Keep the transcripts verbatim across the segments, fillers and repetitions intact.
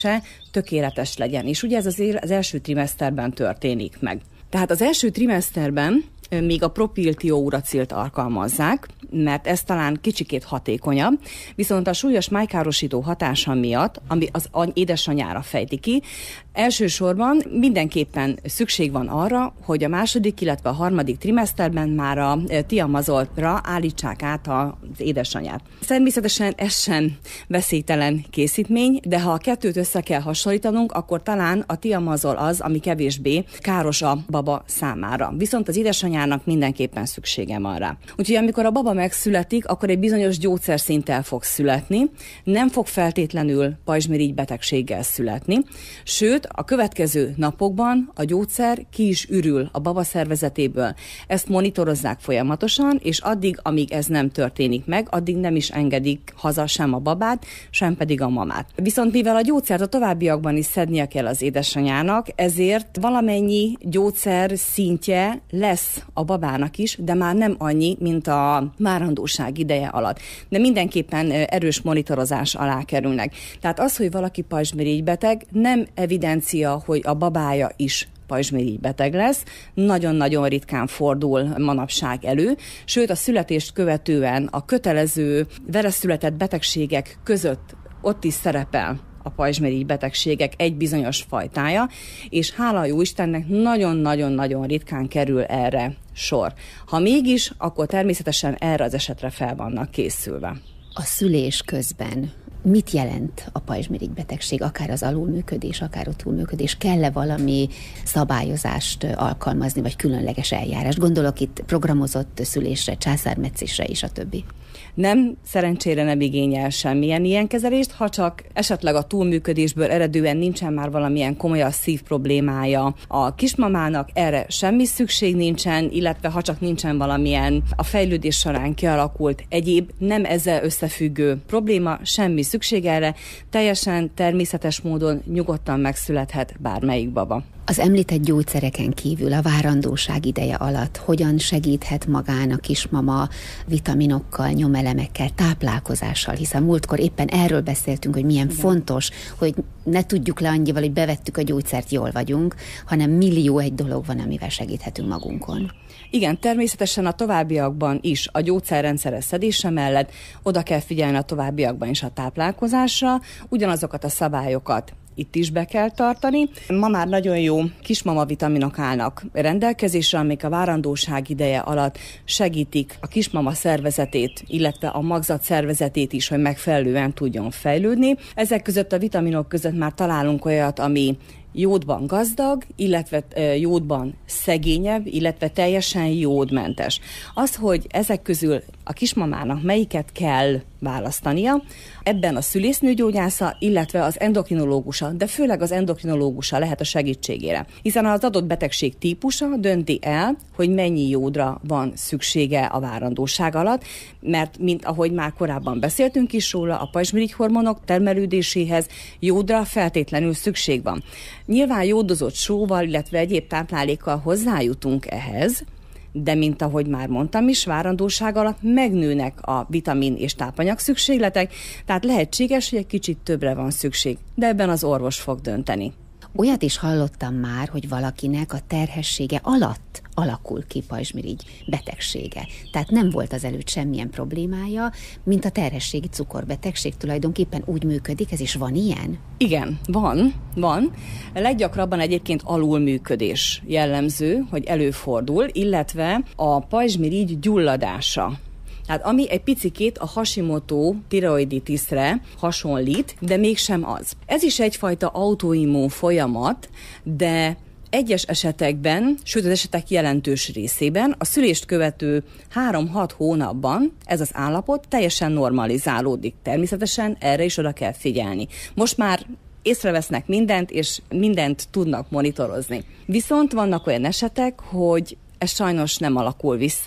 tökéletes legyen. És ugye ez az, az első trimeszterben történik meg. Tehát az első trimeszterben még a propiltióuracilt alkalmazzák, mert ez talán kicsikét hatékonyabb, viszont a súlyos májkárosító hatása miatt, ami az édesanyára fejti ki, elsősorban mindenképpen szükség van arra, hogy a második, illetve a harmadik trimeszterben már a tiamazoltra állítsák át az édesanyát. Természetesen ez sem veszélytelen készítmény, de ha a kettőt össze kell hasonlítanunk, akkor talán a tiamazol az, ami kevésbé káros a baba számára. Viszont az édesanyának mindenképpen szüksége van rá. Úgyhogy amikor a baba megszületik, akkor egy bizonyos gyógyszerszinttel fog születni, nem fog feltétlenül pajzsmirigy betegséggel születni, sőt, a következő napokban a gyógyszer ki is ürül a baba szervezetéből. Ezt monitorozzák folyamatosan, és addig, amíg ez nem történik meg, addig nem is engedik haza sem a babát, sem pedig a mamát. Viszont mivel a gyógyszert a továbbiakban is szednie kell az édesanyának, ezért valamennyi gyógyszer szintje lesz a babának is, de már nem annyi, mint a várandóság ideje alatt. De mindenképpen erős monitorozás alá kerülnek. Tehát az, hogy valaki pajzsmirigybeteg, nem evidencia, hogy a babája is pajzsmirigy beteg lesz, nagyon-nagyon ritkán fordul manapság elő, sőt a születést követően a kötelező veleszületett betegségek között ott is szerepel a pajzsmirigy betegségek egy bizonyos fajtája, és hála jó Istennek nagyon-nagyon-nagyon ritkán kerül erre sor. Ha mégis, akkor természetesen erre az esetre fel vannak készülve. A szülés közben mit jelent a pajzsmirigybetegség, akár az alulműködés, akár a túlműködés? Kell-e valami szabályozást alkalmazni, vagy különleges eljárás? Gondolok itt programozott szülésre, császármetszésre és a többi. Nem, szerencsére nem igényel semmilyen ilyen kezelést, ha csak esetleg a túlműködésből eredően nincsen már valamilyen komolyabb szívproblémája a kismamának, erre semmi szükség nincsen, illetve ha csak nincsen valamilyen a fejlődés során kialakult egyéb, nem ezzel összefüggő probléma, semmi szükség erre, teljesen természetes módon nyugodtan megszülethet bármelyik baba. Az említett gyógyszereken kívül a várandóság ideje alatt hogyan segíthet magán a kismama vitaminokkal, nyomelemekkel, táplálkozással, hiszen múltkor éppen erről beszéltünk, hogy milyen Igen. fontos, hogy ne tudjuk le annyival, hogy bevettük a gyógyszert, jól vagyunk, hanem millió egy dolog van, amivel segíthetünk magunkon. Igen, természetesen a továbbiakban is a gyógyszerrendszeres szedése mellett oda kell figyelni a továbbiakban is a táplálkozásra, ugyanazokat a szabályokat itt is be kell tartani. Ma már nagyon jó kismama vitaminok állnak rendelkezésre, amik a várandóság ideje alatt segítik a kismama szervezetét, illetve a magzat szervezetét is, hogy megfelelően tudjon fejlődni. Ezek között a vitaminok között már találunk olyat, ami jódban gazdag, illetve jódban szegényebb, illetve teljesen jódmentes. Az, hogy ezek közül a kismamának melyiket kell választania, ebben a szülésznőgyógyásza, illetve az endokrinológusa, de főleg az endokrinológusa lehet a segítségére. Hiszen az adott betegség típusa dönti el, hogy mennyi jódra van szüksége a várandóság alatt, mert mint ahogy már korábban beszéltünk is róla, a pajzsmirigyhormonok termelődéséhez jódra feltétlenül szükség van. Nyilván jódozott sóval, illetve egyéb táplálékkal hozzájutunk ehhez, de mint ahogy már mondtam is, várandóság alatt megnőnek a vitamin és tápanyag szükségletek, tehát lehetséges, hogy egy kicsit többre van szükség, de ebben az orvos fog dönteni. Olyat is hallottam már, hogy valakinek a terhessége alatt alakul ki pajzsmirigy betegsége. Tehát nem volt az előtt semmilyen problémája, mint a terhességi cukorbetegség tulajdonképpen úgy működik, ez is van ilyen? Igen, van, van. Leggyakrabban egyébként alulműködés jellemző, hogy előfordul, illetve a pajzsmirigy gyulladása. Tehát ami egy picikét a Hashimoto tiroiditisre hasonlít, de mégsem az. Ez is egyfajta autoimmun folyamat, de egyes esetekben, sőt az esetek jelentős részében a szülést követő három-hat hónapban ez az állapot teljesen normalizálódik. Természetesen erre is oda kell figyelni. Most már észrevesznek mindent, és mindent tudnak monitorozni. Viszont vannak olyan esetek, hogy ez sajnos nem alakul vissza,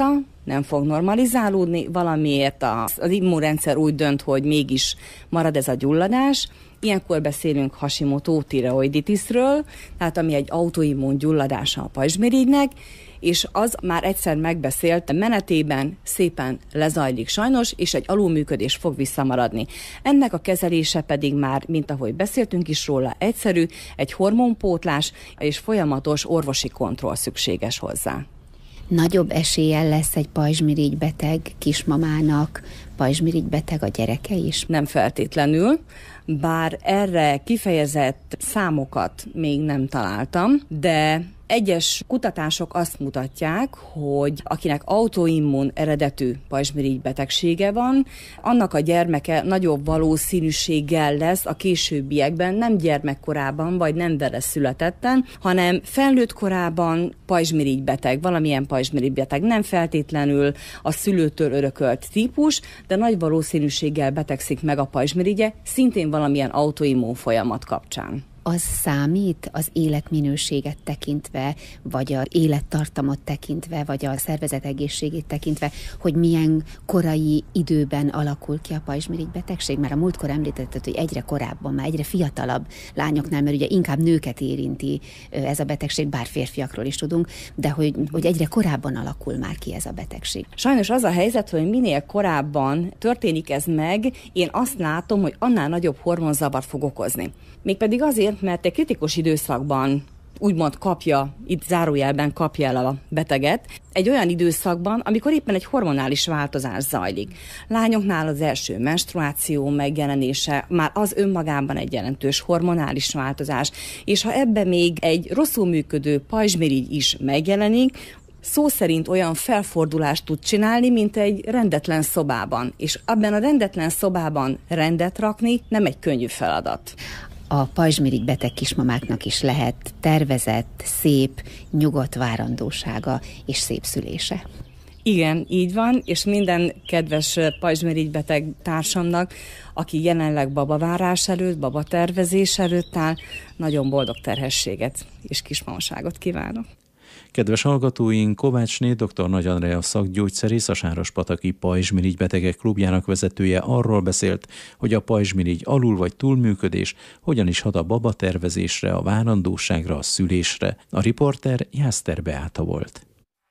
nem fog normalizálódni, valamiért az, az immunrendszer úgy dönt, hogy mégis marad ez a gyulladás. Ilyenkor beszélünk Hashimoto tireoiditisről, tehát ami egy autoimmun gyulladása a pajzsmirigynek, és az már egyszer megbeszélt menetében szépen lezajlik sajnos, és egy alulműködés fog visszamaradni. Ennek a kezelése pedig már, mint ahogy beszéltünk is róla, egyszerű, egy hormonpótlás és folyamatos orvosi kontroll szükséges hozzá. Nagyobb eséllyel lesz egy pajzsmirigybeteg kismamának, pajzsmirigybeteg a gyereke is? Nem feltétlenül, bár erre kifejezett számokat még nem találtam, de egyes kutatások azt mutatják, hogy akinek autoimmun eredetű pajzsmirigybetegsége van, annak a gyermeke nagyobb valószínűséggel lesz a későbbiekben, nem gyermekkorában vagy nem vele születetten, hanem felnőtt korában pajzsmirigybeteg, valamilyen pajzsmirigybeteg, nem feltétlenül a szülőtől örökölt típus, de nagy valószínűséggel betegszik meg a pajzsmirigye, szintén valamilyen autoimmun folyamat kapcsán. Az számít az életminőséget tekintve, vagy az élettartamot tekintve, vagy a szervezet egészségét tekintve, hogy milyen korai időben alakul ki a pajzsmirigybetegség? Mert a múltkor említetted, hogy egyre korábban, már egyre fiatalabb lányoknál, mert ugye inkább nőket érinti ez a betegség, bár férfiakról is tudunk, de hogy, hogy egyre korábban alakul már ki ez a betegség. Sajnos az a helyzet, hogy minél korábban történik ez meg, én azt látom, hogy annál nagyobb hormonzavart fog okozni. Mégpedig azért, mert egy kritikus időszakban úgymond kapja, itt zárójelben kapja el a beteget, egy olyan időszakban, amikor éppen egy hormonális változás zajlik. Lányoknál az első menstruáció megjelenése, már az önmagában egy jelentős hormonális változás, és ha ebbe még egy rosszul működő pajzsmirigy is megjelenik, szó szerint olyan felfordulást tud csinálni, mint egy rendetlen szobában. És abban a rendetlen szobában rendet rakni nem egy könnyű feladat. A pajzsmirigy-beteg kismamáknak is lehet tervezett, szép, nyugodt várandósága és szép szülése. Igen, így van, és minden kedves pajzsmirigy-beteg társamnak, aki jelenleg babavárás előtt, babatervezés előtt áll, nagyon boldog terhességet és kismamaságot kívánok. Kedves hallgatóink, Kovácsné dr. Nagy Andrea szakgyógyszerész, a Sárospataki Pajzsmirigybetegek klubjának vezetője arról beszélt, hogy a pajzsmirigy alul- vagy túlműködés hogyan is hat a babatervezésre, a várandóságra, a szülésre. A riporter Jászter Beáta volt.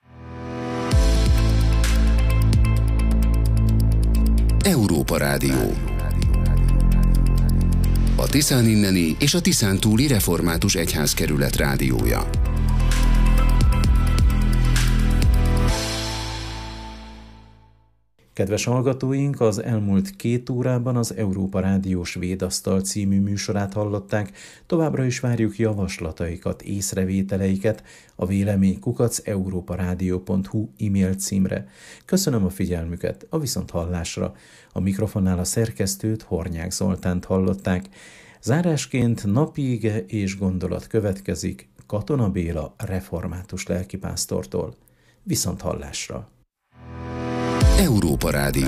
Európa Rádió. A Tiszán inneni és a Tiszán túli református egyházkerület rádiója. Kedves hallgatóink, az elmúlt két órában az Európa Rádiós Védasztal című műsorát hallották. Továbbra is várjuk javaslataikat, észrevételeiket a véleménykukac európarádió pont hu e-mail címre. Köszönöm a figyelmüket, a viszonthallásra. A mikrofonnál a szerkesztőt, Hornyák Zoltánt hallották. Zárásként napi ige és gondolat következik Katona Béla református lelkipásztortól. Viszonthallásra. Európa Rádió.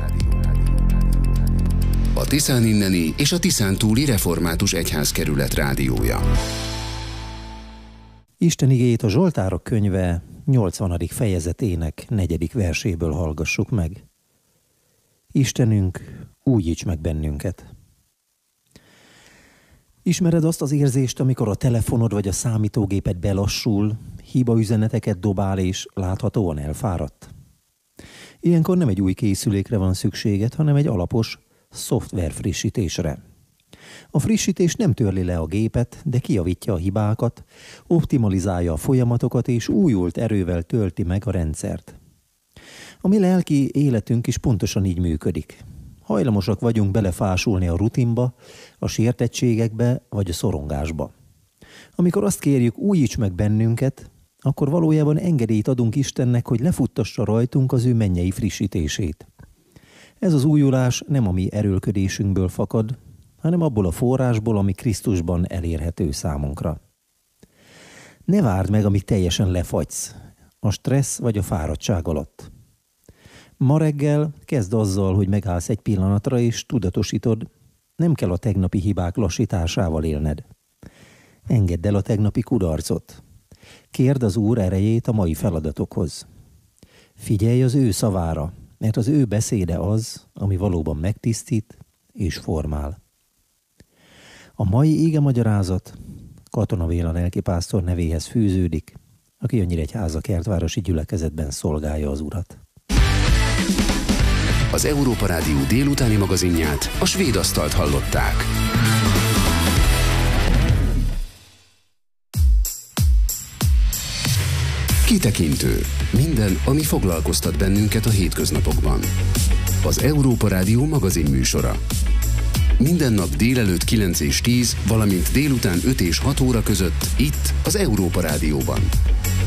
A Tiszán inneni és a Tiszán túli református egyházkerület rádiója. Isten igéjét a Zsoltárok könyve nyolcvanadik fejezetének negyedik verséből hallgassuk meg. Istenünk, újíts meg bennünket. Ismered azt az érzést, amikor a telefonod vagy a számítógéped belassul, hibaüzeneteket dobál és láthatóan elfáradt? Ilyenkor nem egy új készülékre van szükséged, hanem egy alapos szoftver frissítésre. A frissítés nem törli le a gépet, de kijavítja a hibákat, optimalizálja a folyamatokat és újult erővel tölti meg a rendszert. A mi lelki életünk is pontosan így működik. Hajlamosak vagyunk belefásulni a rutinba, a sértettségekbe vagy a szorongásba. Amikor azt kérjük, újíts meg bennünket, akkor valójában engedélyt adunk Istennek, hogy lefuttassa rajtunk az ő mennyei frissítését. Ez az újulás nem a mi erőlködésünkből fakad, hanem abból a forrásból, ami Krisztusban elérhető számunkra. Ne várd meg, amíg teljesen lefagysz, a stressz vagy a fáradtság alatt. Ma reggel kezd azzal, hogy megállsz egy pillanatra és tudatosítod, nem kell a tegnapi hibák lassításával élned. Engedd el a tegnapi kudarcot. Kérd az Úr erejét a mai feladatokhoz. Figyelj az ő szavára, mert az ő beszéde az, ami valóban megtisztít és formál. A mai igemagyarázat Katona Béla lelkipásztor nevéhez fűződik, aki a Nyíregyháza kertvárosi gyülekezetben szolgálja az Urat. Az Európa Rádió délutáni magazinját, a Svéd Asztalt hallották. Kitekintő. Minden, ami foglalkoztat bennünket a hétköznapokban. Az Európa Rádió magazin műsora. Minden nap délelőtt kilenc és tíz, valamint délután öt és hat óra között itt az Európa Rádióban.